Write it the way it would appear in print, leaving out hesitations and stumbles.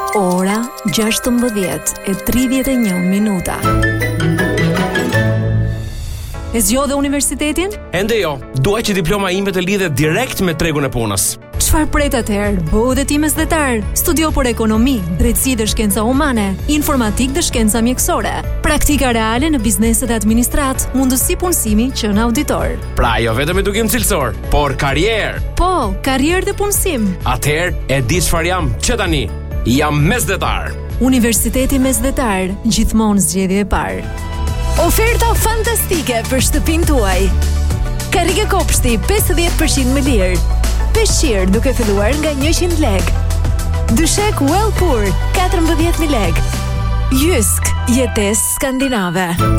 Ora 16:31. E zgjodhe universitetin? Ende jo, dua që diploma ime të lidhet direkt me tregun e punës. Çfarë pret atëherë? Bëu dhe ti mesdhetar. Studio për ekonomi, drejtësi dhe shkenca humane, informatik dhe shkenca mjekësore, praktika reale në bizneset e administrat, mundësi punësimi që në auditor. Pra jo vetëm edukim cilësor, por karrierë. Po, karrierë dhe punësim. Atëherë e di çfarë jam që tani. Jam mesdhetar. Universiteti Mesdhetar, gjithmonë zgjedhje e parë. Oferta fantastike për shtëpinë tuaj. Karrige kopshti 50% më lirë. Peshqir duke filluar nga 100 lekë. Dyshek Wellpur 14.000 lekë. Jysk, jetesë skandinave.